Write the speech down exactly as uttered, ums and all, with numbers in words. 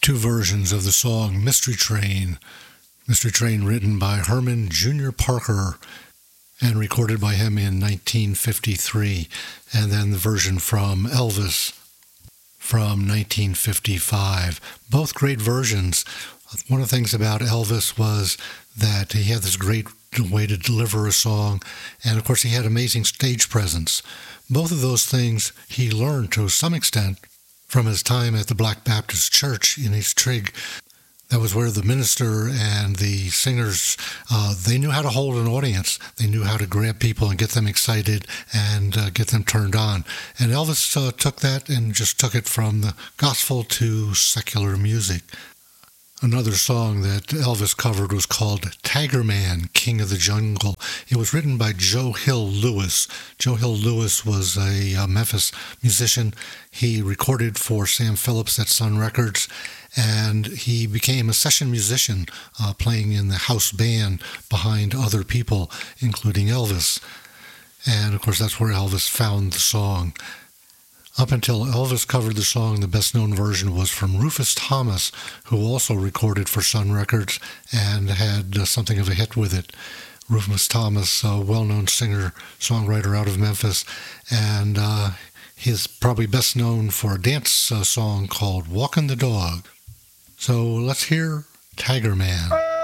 two versions of the song Mystery Train. Mystery Train written by Herman Junior Parker and recorded by him in nineteen fifty-three, and then the version from Elvis from nineteen fifty-five. Both great versions. One of the things about Elvis was that he had this great way to deliver a song, and of course he had amazing stage presence. Both of those things he learned to some extent from his time at the Black Baptist Church in East Trigg. That was where the minister and the singers, uh, they knew how to hold an audience. They knew how to grab people and get them excited and uh, get them turned on. And Elvis uh, took that and just took it from the gospel to secular music. Another song that Elvis covered was called Tiger Man, King of the Jungle. It was written by Joe Hill Lewis. Joe Hill Lewis was a, a Memphis musician. He recorded for Sam Phillips at Sun Records, and he became a session musician, uh, playing in the house band behind other people, including Elvis. And of course, that's where Elvis found the song. Up until Elvis covered the song, the best-known version was from Rufus Thomas, who also recorded for Sun Records and had uh, something of a hit with it. Rufus Thomas, a well-known singer-songwriter out of Memphis, and uh, he's probably best known for a dance uh, song called Walkin' the Dog. So let's hear Tiger Man.